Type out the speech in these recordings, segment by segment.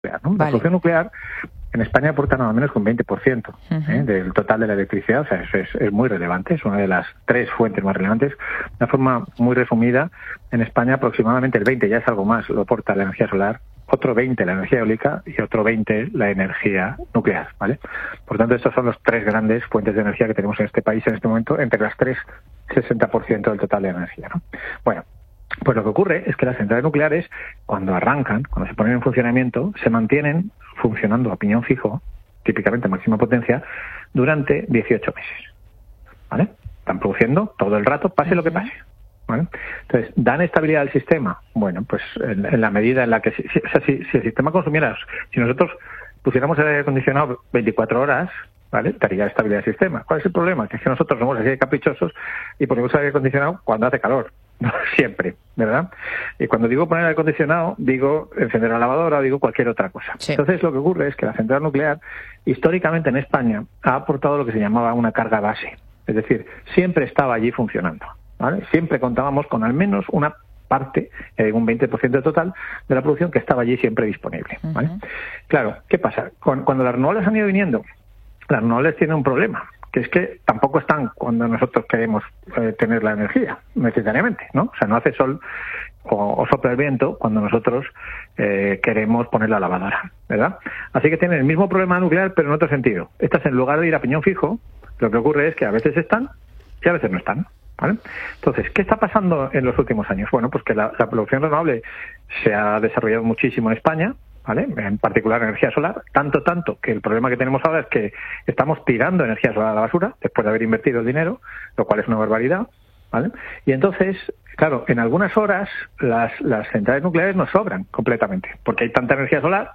nuclear, ¿no? La producción nuclear en España aporta nada menos que un 20% del total de la electricidad, o sea, es muy relevante, es una de las 3 fuentes más relevantes. De una forma muy resumida, en España aproximadamente el 20, ya es algo más, lo aporta la energía solar, otro 20 la energía eólica y otro 20 la energía nuclear, ¿vale? Por tanto, estos son los 3 grandes fuentes de energía que tenemos en este país en este momento, entre las 3, 60% del total de energía, ¿no? Bueno, pues lo que ocurre es que las centrales nucleares, cuando arrancan, cuando se ponen en funcionamiento, se mantienen funcionando a piñón fijo, típicamente a máxima potencia, durante 18 meses, ¿vale? Están produciendo todo el rato, pase lo que pase, ¿vale? Entonces, ¿dan estabilidad al sistema? Bueno, pues en la medida en la que... Si el sistema consumiera... Si nosotros pusiéramos el aire acondicionado 24 horas... ¿vale? Daría estabilidad al sistema. ¿Cuál es el problema? Que es que nosotros somos así de caprichosos y ponemos aire acondicionado cuando hace calor. No siempre, ¿verdad? Y cuando digo poner aire acondicionado, digo encender la lavadora, digo cualquier otra cosa. Sí. Entonces, lo que ocurre es que la central nuclear, históricamente en España, ha aportado lo que se llamaba una carga base. Es decir, siempre estaba allí funcionando, ¿vale? Siempre contábamos con al menos una parte, un 20% total de la producción que estaba allí siempre disponible, ¿vale? Claro, ¿qué pasa? Cuando las renovables han ido viniendo, las renovables tienen un problema, que es que tampoco están cuando nosotros queremos tener la energía, necesariamente, ¿no? O sea, no hace sol o sopla el viento cuando nosotros queremos poner la lavadora, ¿verdad? Así que tienen el mismo problema nuclear, pero en otro sentido. Estas, en lugar de ir a piñón fijo, lo que ocurre es que a veces están y a veces no están, ¿vale? Entonces, ¿qué está pasando en los últimos años? Bueno, pues que la producción renovable se ha desarrollado muchísimo en España, ¿vale? En particular energía solar, tanto que el problema que tenemos ahora es que estamos tirando energía solar a la basura después de haber invertido el dinero, lo cual es una barbaridad, ¿vale? Y entonces, claro, en algunas horas las centrales nucleares nos sobran completamente, porque hay tanta energía solar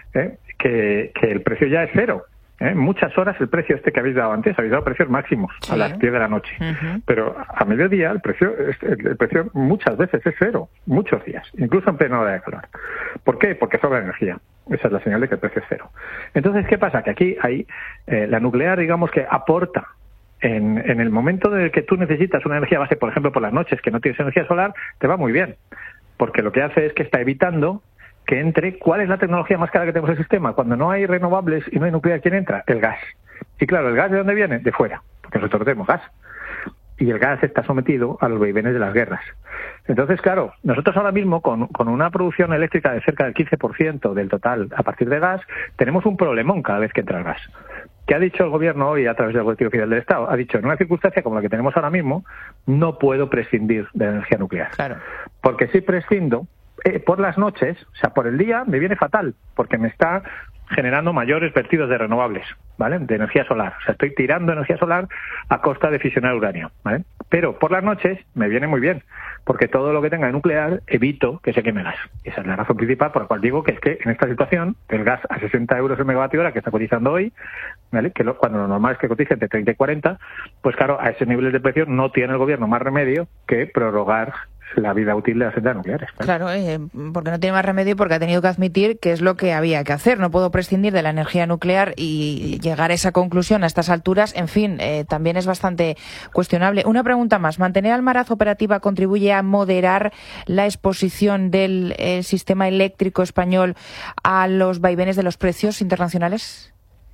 que el precio ya es cero. Muchas horas el precio que habéis dado antes, habéis dado precios máximos a las 10 de la noche, pero a mediodía el precio muchas veces es cero, muchos días, incluso en plena hora de calor. ¿Por qué? Porque sobra energía. Esa es la señal de que el precio es cero. Entonces, ¿qué pasa? Que aquí hay la nuclear, digamos, que aporta en el momento en el que tú necesitas una energía base, por ejemplo, por las noches, que no tienes energía solar, te va muy bien, porque lo que hace es que está evitando que entre. ¿Cuál es la tecnología más cara que tenemos en el sistema? Cuando no hay renovables y no hay nuclear, ¿quién entra? El gas. Y claro, ¿el gas de dónde viene? De fuera, porque nosotros tenemos gas. Y el gas está sometido a los vaivenes de las guerras. Entonces, claro, nosotros ahora mismo, con una producción eléctrica de cerca del 15% del total a partir de gas, tenemos un problemón cada vez que entra el gas. ¿Qué ha dicho el gobierno hoy a través del Boletín Oficial del Estado? Ha dicho, en una circunstancia como la que tenemos ahora mismo, no puedo prescindir de la energía nuclear. Claro. Porque si prescindo, por las noches, o sea, por el día, me viene fatal, porque me está generando mayores vertidos de renovables, ¿vale? De energía solar. O sea, estoy tirando energía solar a costa de fisionar uranio, ¿vale? Pero por las noches me viene muy bien, porque todo lo que tenga de nuclear evito que se queme gas. Esa es la razón principal por la cual digo que es que en esta situación, el gas a 60 euros el megavatio hora que está cotizando hoy, ¿vale? Que cuando lo normal es que cotice entre 30 y 40, pues claro, a ese nivel de precio no tiene el gobierno más remedio que prorrogar la vida útil de las centrales nucleares. Claro, porque no tiene más remedio, porque ha tenido que admitir que es lo que había que hacer. No puedo prescindir de la energía nuclear y llegar a esa conclusión a estas alturas, en fin, también es bastante cuestionable. Una pregunta más. ¿Mantener Almaraz operativa contribuye a moderar la exposición del sistema eléctrico español a los vaivenes de los precios internacionales?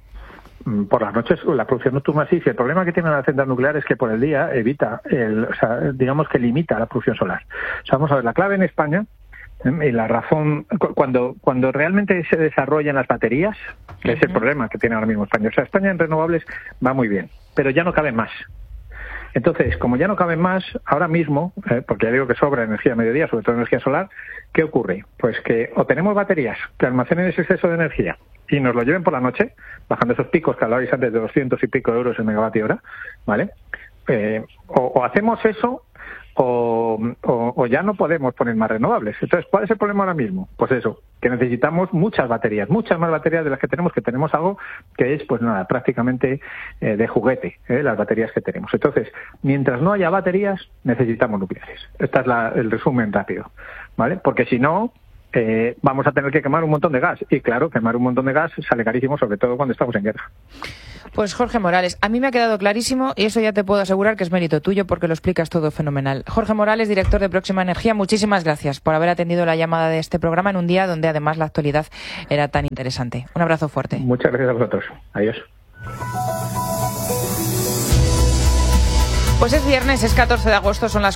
Por las noches la producción nocturna sí. El problema que tiene la central nuclear es que por el día evita, digamos que limita la producción solar. O sea, vamos a ver, la clave en España y la razón, cuando realmente se desarrollan las baterías, que es el problema que tiene ahora mismo España. O sea, España en renovables va muy bien, pero ya no caben más. Entonces, como ya no caben más, ahora mismo, porque ya digo que sobra energía a mediodía, sobre todo energía solar, ¿qué ocurre? Pues que o tenemos baterías que almacenen ese exceso de energía y nos lo lleven por la noche, bajando esos picos que hablabais antes de 200 y pico euros el megavatio hora, ¿vale? O hacemos eso o ya no podemos poner más renovables. Entonces, ¿cuál es el problema ahora mismo? Pues eso, que necesitamos muchas más baterías de las que tenemos algo que es, pues nada, prácticamente de juguete, las baterías que tenemos. Entonces, mientras no haya baterías, necesitamos nucleares. Este es el resumen rápido, ¿vale? Porque si no, vamos a tener que quemar un montón de gas. Y claro, quemar un montón de gas sale carísimo, sobre todo cuando estamos en guerra. Pues Jorge Morales, a mí me ha quedado clarísimo y eso ya te puedo asegurar que es mérito tuyo porque lo explicas todo fenomenal. Jorge Morales, director de Próxima Energía, muchísimas gracias por haber atendido la llamada de este programa en un día donde además la actualidad era tan interesante. Un abrazo fuerte. Muchas gracias a vosotros. Adiós. Pues es viernes, es 14 de agosto, son las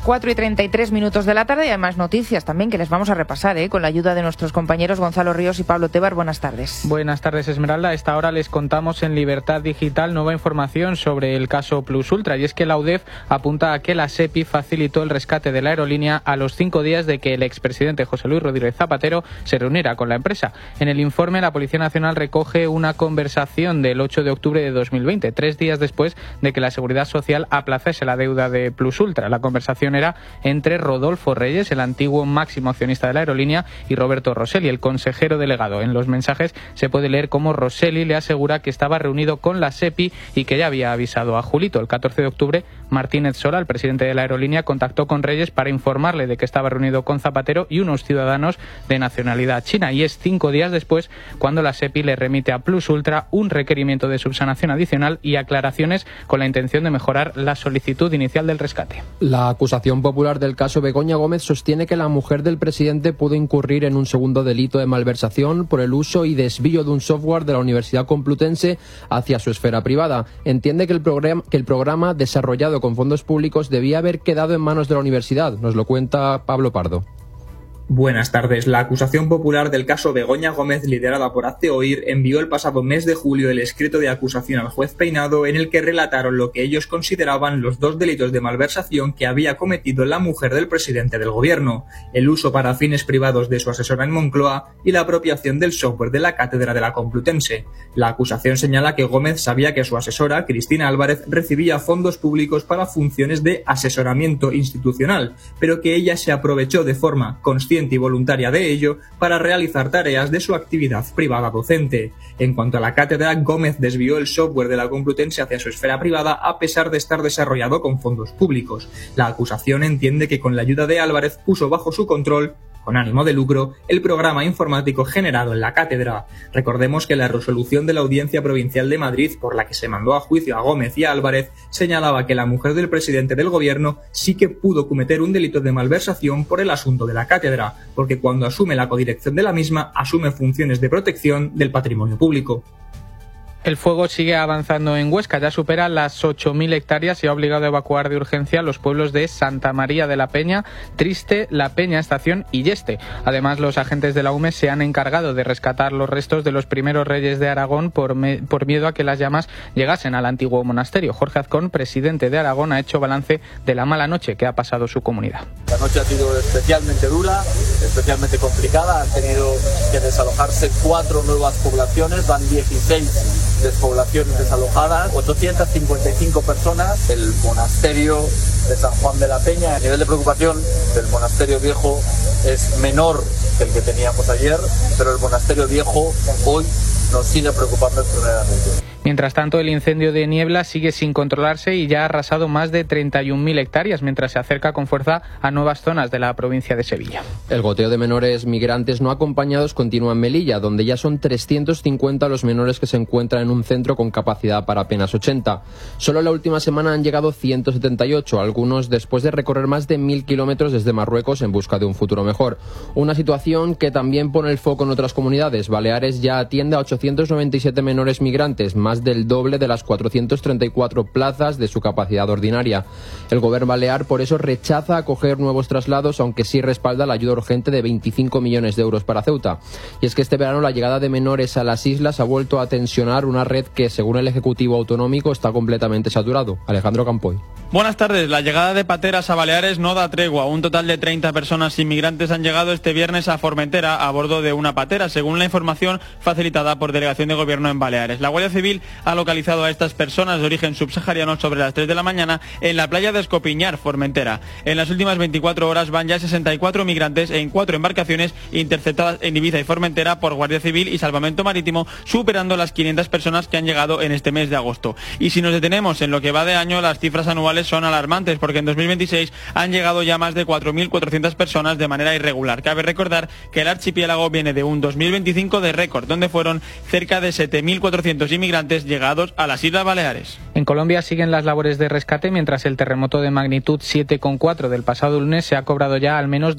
4:33 de la tarde y hay más noticias también que les vamos a repasar, con la ayuda de nuestros compañeros Gonzalo Ríos y Pablo Tebar. Buenas tardes. Buenas tardes, Esmeralda. A esta hora les contamos en Libertad Digital nueva información sobre el caso Plus Ultra, y es que la UDEF apunta a que la SEPI facilitó el rescate de la aerolínea a los 5 días de que el expresidente José Luis Rodríguez Zapatero se reuniera con la empresa. En el informe, la Policía Nacional recoge una conversación del 8 de octubre de 2020, 3 días después de que la Seguridad Social aplazase la deuda de Plus Ultra. La conversación era entre Rodolfo Reyes, el antiguo máximo accionista de la aerolínea, y Roberto Rosselli, el consejero delegado. En los mensajes se puede leer cómo Rosselli le asegura que estaba reunido con la SEPI y que ya había avisado a Julito. El 14 de octubre, Martínez Sola, el presidente de la aerolínea, contactó con Reyes para informarle de que estaba reunido con Zapatero y unos ciudadanos de nacionalidad china. Y es 5 días después cuando la SEPI le remite a Plus Ultra un requerimiento de subsanación adicional y aclaraciones con la intención de mejorar la solicitud inicial del rescate. La acusación popular del caso Begoña Gómez sostiene que la mujer del presidente pudo incurrir en un segundo delito de malversación por el uso y desvío de un software de la Universidad Complutense hacia su esfera privada. Entiende que el programa desarrollado con fondos públicos debía haber quedado en manos de la universidad. Nos lo cuenta Pablo Pardo. Buenas tardes. La acusación popular del caso Begoña Gómez, liderada por Hazte Oír, envió el pasado mes de julio el escrito de acusación al juez Peinado, en el que relataron lo que ellos consideraban los 2 delitos de malversación que había cometido la mujer del presidente del gobierno: el uso para fines privados de su asesora en Moncloa y la apropiación del software de la cátedra de la Complutense. La acusación señala que Gómez sabía que su asesora, Cristina Álvarez, recibía fondos públicos para funciones de asesoramiento institucional, pero que ella se aprovechó de forma consciente y voluntaria de ello para realizar tareas de su actividad privada docente. En cuanto a la cátedra, Gómez desvió el software de la Complutense hacia su esfera privada a pesar de estar desarrollado con fondos públicos. La acusación entiende que con la ayuda de Álvarez puso bajo su control, con ánimo de lucro, el programa informático generado en la cátedra. Recordemos que la resolución de la Audiencia Provincial de Madrid, por la que se mandó a juicio a Gómez y a Álvarez, señalaba que la mujer del presidente del gobierno sí que pudo cometer un delito de malversación por el asunto de la cátedra, porque cuando asume la codirección de la misma, asume funciones de protección del patrimonio público. El fuego sigue avanzando en Huesca, ya supera las 8.000 hectáreas y ha obligado a evacuar de urgencia los pueblos de Santa María de la Peña, Triste, La Peña Estación y Yeste. Además, los agentes de la UME se han encargado de rescatar los restos de los primeros reyes de Aragón por miedo a que las llamas llegasen al antiguo monasterio. Jorge Azcón, presidente de Aragón, ha hecho balance de la mala noche que ha pasado su comunidad. La noche ha sido especialmente dura, especialmente complicada. Han tenido que desalojarse 4 nuevas poblaciones, van 16 despoblaciones desalojadas, 855 personas. El monasterio de San Juan de la Peña, el nivel de preocupación del monasterio viejo es menor que el que teníamos ayer, pero el monasterio viejo hoy nos sigue preocupando extremadamente. Mientras tanto, el incendio de Niebla sigue sin controlarse y ya ha arrasado más de 31.000 hectáreas, mientras se acerca con fuerza a nuevas zonas de la provincia de Sevilla. El goteo de menores migrantes no acompañados continúa en Melilla, donde ya son 350 los menores que se encuentran en un centro con capacidad para apenas 80. Solo la última semana han llegado 178, algunos después de recorrer más de 1.000 kilómetros desde Marruecos en busca de un futuro mejor. Una situación que también pone el foco en otras comunidades. Baleares ya atiende a 897 menores migrantes, más del doble de las 434 plazas de su capacidad ordinaria. El gobierno balear por eso rechaza acoger nuevos traslados, aunque sí respalda la ayuda urgente de 25 millones de euros para Ceuta. Y es que este verano la llegada de menores a las islas ha vuelto a tensionar una red que, según el Ejecutivo Autonómico, está completamente saturado. Alejandro Campoy. Buenas tardes. La llegada de pateras a Baleares no da tregua. Un total de 30 personas inmigrantes han llegado este viernes a Formentera a bordo de una patera, según la información facilitada por Delegación de Gobierno en Baleares. La Guardia Civil ha localizado a estas personas de origen subsahariano sobre las 3 de la mañana en la playa de Escopiñar, Formentera. En las últimas 24 horas van ya 64 migrantes en 4 embarcaciones interceptadas en Ibiza y Formentera por Guardia Civil y Salvamento Marítimo, superando las 500 personas que han llegado en este mes de agosto. Y si nos detenemos en lo que va de año, las cifras anuales cifras son alarmantes porque en 2026 han llegado ya más de 4.400 personas de manera irregular. Cabe recordar que el archipiélago viene de un 2025 de récord, donde fueron cerca de 7.400 inmigrantes llegados a las Islas Baleares. En Colombia siguen las labores de rescate mientras el terremoto de magnitud 7,4 del pasado lunes se ha cobrado ya al menos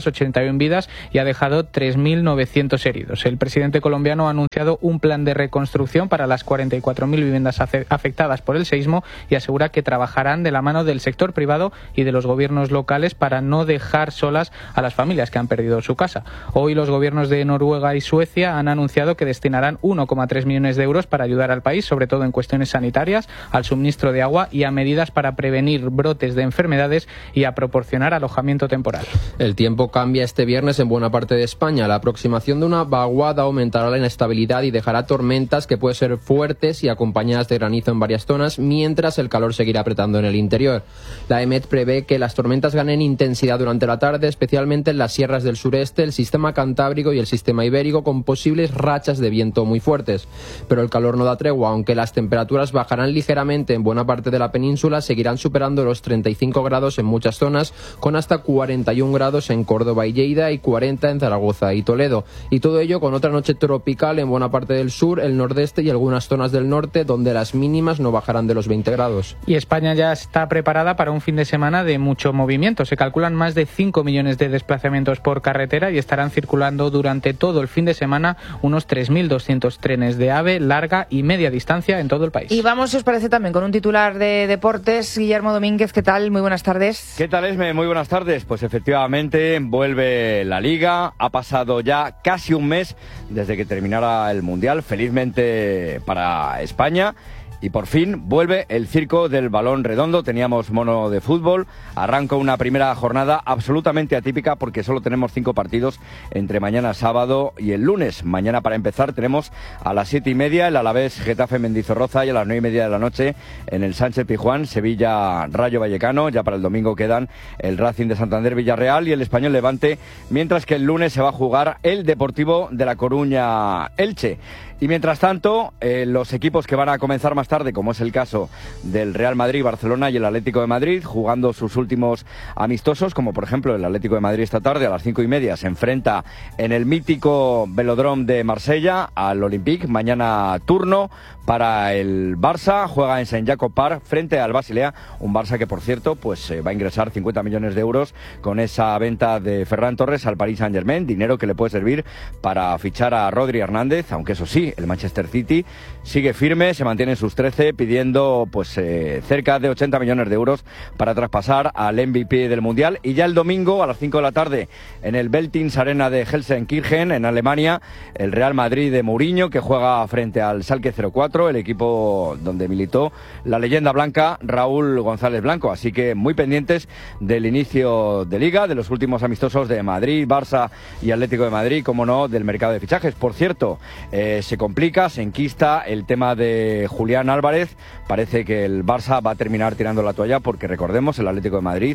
281 vidas y ha dejado 3.900 heridos. El presidente colombiano ha anunciado un plan de reconstrucción para las 44.000 viviendas afectadas por el seísmo y asegura que trabajarán de la mano del sector privado y de los gobiernos locales para no dejar solas a las familias que han perdido su casa. Hoy los gobiernos de Noruega y Suecia han anunciado que destinarán 1,3 millones de euros para ayudar al país, sobre todo en cuestiones sanitarias, al suministro de agua y a medidas para prevenir brotes de enfermedades y a proporcionar alojamiento temporal. El tiempo cambia este viernes en buena parte de España. La aproximación de una vaguada aumentará la inestabilidad y dejará tormentas que pueden ser fuertes y acompañadas de granizo en varias zonas, mientras el calor seguirá apretando en el interior. La EMET prevé que las tormentas ganen intensidad durante la tarde, especialmente en las sierras del sureste, el sistema cantábrico y el sistema ibérico, con posibles rachas de viento muy fuertes. Pero el calor no da tregua, aunque las temperaturas bajarán ligeramente en buena parte de la península, seguirán superando los 35 grados en muchas zonas, con hasta 41 grados en Córdoba y Lleida y 40 en Zaragoza y Toledo. Y todo ello con otra noche tropical en buena parte del sur, el nordeste y algunas zonas del norte, donde las mínimas no bajarán de los 20 grados. Y España ya está preparada para un fin de semana de mucho movimiento. Se calculan más de 5 millones de desplazamientos por carretera y estarán circulando durante todo el fin de semana unos 3.200 trenes de AVE, larga y media distancia en todo el país. Y vamos, si os parece, también con un titular de deportes. Guillermo Domínguez, ¿qué tal? Muy buenas tardes. ¿Qué tal, Esme? Muy buenas tardes. Pues efectivamente vuelve la Liga. Ha pasado ya casi un mes desde que terminara el Mundial, felizmente para España. Y por fin vuelve el circo del balón redondo. Teníamos mono de fútbol. Arranca una primera jornada absolutamente atípica porque solo tenemos 5 partidos entre mañana sábado y el lunes. Mañana, para empezar, tenemos a las 7:30 el Alavés Getafe Mendizorroza y a las 9:30 de la noche en el Sánchez Pizjuán Sevilla Rayo Vallecano. Ya para el domingo quedan el Racing de Santander Villarreal y el Español Levante, mientras que el lunes se va a jugar el Deportivo de La Coruña Elche. Y mientras tanto, los equipos que van a comenzar más tarde, como es el caso del Real Madrid, Barcelona y el Atlético de Madrid, jugando sus últimos amistosos, como por ejemplo el Atlético de Madrid esta tarde a las 5:30 se enfrenta en el mítico Velódromo de Marsella al Olympique. Mañana turno para el Barça, juega en Saint Jacob Park frente al Basilea, un Barça que, por cierto, pues va a ingresar 50 millones de euros con esa venta de Ferran Torres al Paris Saint-Germain, dinero que le puede servir para fichar a Rodri Hernández, aunque eso sí, el Manchester City sigue firme, se mantiene en sus 13, pidiendo pues cerca de 80 millones de euros para traspasar al MVP del Mundial. Y ya el domingo a las 5 de la tarde en el Veltins Arena de Gelsenkirchen, en Alemania, el Real Madrid de Mourinho, que juega frente al Schalke 04, el equipo donde militó la leyenda blanca Raúl González Blanco. Así que muy pendientes del inicio de Liga, de los últimos amistosos de Madrid, Barça y Atlético de Madrid, como no, del mercado de fichajes. Por cierto, se complica, se enquista el tema de Julián Álvarez. Parece que el Barça va a terminar tirando la toalla porque, recordemos, el Atlético de Madrid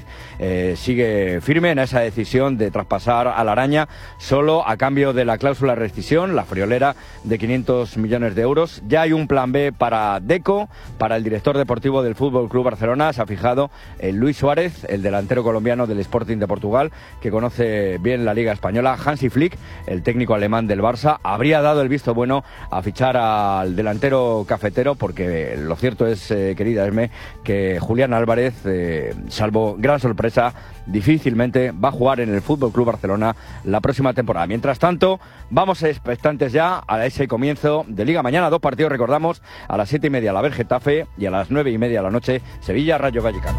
sigue firme en esa decisión de traspasar a la araña solo a cambio de la cláusula de rescisión, la friolera de 500 millones de euros. Ya hay un plan B para Deco, para el director deportivo del Fútbol Club Barcelona. Se ha fijado en Luis Suárez, el delantero colombiano del Sporting de Portugal, que conoce bien la Liga Española. Hansi Flick, el técnico alemán del Barça, habría dado el visto bueno a fichar al delantero cafetero, porque lo cierto es, querida Esme, que Julián Álvarez, salvo gran sorpresa, difícilmente va a jugar en el Fútbol Club Barcelona la próxima temporada. Mientras tanto, vamos expectantes ya a ese comienzo de Liga. Mañana 2 partidos, recordamos, a las 7:30 Alavés Getafe y a las 9:30 de la noche Sevilla Rayo Vallecano.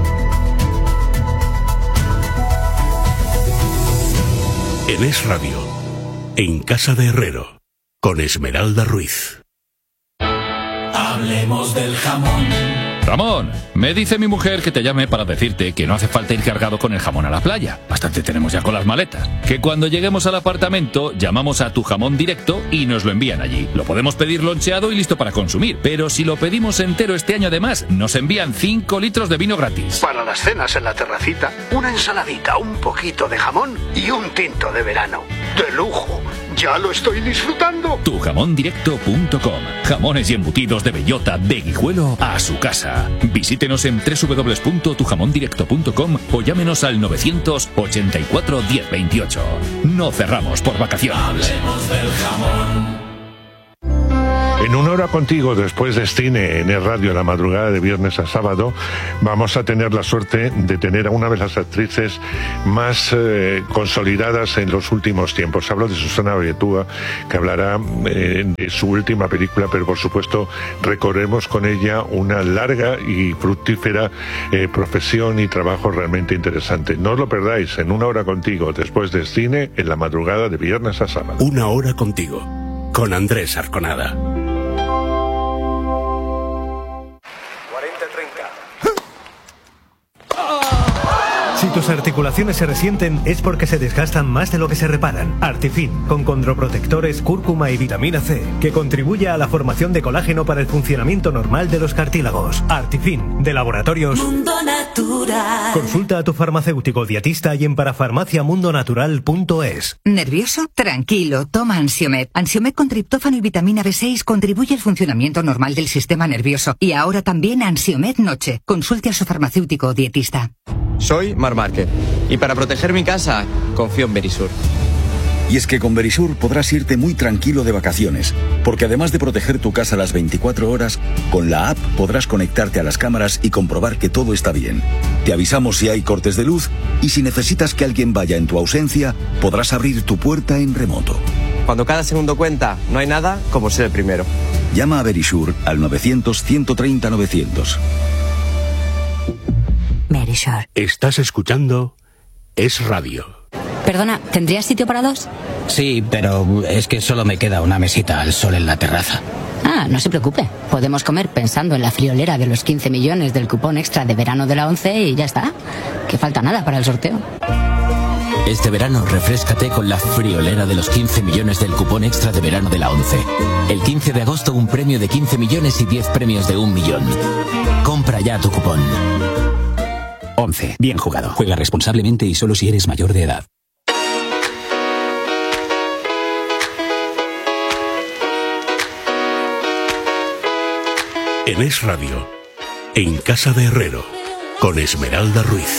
En Es Radio, en Casa de Herrero, con Esmeralda Ruiz. Hablemos del jamón. Ramón, me dice mi mujer que te llame para decirte que no hace falta ir cargado con el jamón a la playa. Bastante tenemos ya con las maletas. Que cuando lleguemos al apartamento, llamamos a Tu Jamón Directo y nos lo envían allí. Lo podemos pedir loncheado y listo para consumir. Pero si lo pedimos entero este año, además, nos envían 5 litros de vino gratis. Para las cenas en la terracita, una ensaladita, un poquito de jamón y un tinto de verano. ¡De lujo! ¡Ya lo estoy disfrutando! Tujamondirecto.com. Jamones y embutidos de bellota de Guijuelo a su casa. Visítenos en www.tujamondirecto.com o llámenos al 984 1028. No cerramos por vacaciones. Hablemos del jamón. En Una Hora Contigo, después de cine en el radio, la madrugada de viernes a sábado, vamos a tener la suerte de tener a una de las actrices más consolidadas en los últimos tiempos. Hablo de Susana Abetúa, que hablará de su última película, pero por supuesto recorremos con ella una larga y fructífera profesión y trabajo realmente interesante. No os lo perdáis, en Una Hora Contigo, después de cine en la madrugada de viernes a sábado. Una Hora Contigo, con Andrés Arconada. Si tus articulaciones se resienten es porque se desgastan más de lo que se reparan. Artifin, con condroprotectores, cúrcuma y vitamina C, que contribuye a la formación de colágeno para el funcionamiento normal de los cartílagos. Artifin, de Laboratorios Mundo Natural. Consulta a tu farmacéutico dietista y en parafarmaciamundonatural.es. ¿Nervioso? Tranquilo, toma Ansiomed. Ansiomed con triptófano y vitamina B6 contribuye al funcionamiento normal del sistema nervioso. Y ahora también Ansiomed Noche. Consulte a su farmacéutico dietista. Soy Mar Márquez y para proteger mi casa confío en Verisur. Y es que con Verisur podrás irte muy tranquilo de vacaciones, porque además de proteger tu casa las 24 horas, con la app podrás conectarte a las cámaras y comprobar que todo está bien. Te avisamos si hay cortes de luz y si necesitas que alguien vaya en tu ausencia, podrás abrir tu puerta en remoto. Cuando cada segundo cuenta, no hay nada como ser el primero. Llama a Verisur al 900-130-900. Verisur. Estás escuchando Es Radio. Perdona, ¿tendrías sitio para dos? Sí, pero es que solo me queda una mesita al sol en la terraza. Ah, no se preocupe. Podemos comer pensando en la friolera de los 15 millones del cupón extra de verano de la ONCE y ya está. Que falta nada para el sorteo. Este verano refréscate con la friolera de los 15 millones del cupón extra de verano de la ONCE. El 15 de agosto un premio de 15 millones y 10 premios de 1 millón. Compra ya tu cupón. 11. Bien jugado. Juega responsablemente y solo si eres mayor de edad. En Es Radio, en Casa de Herrero, con Esmeralda Ruiz.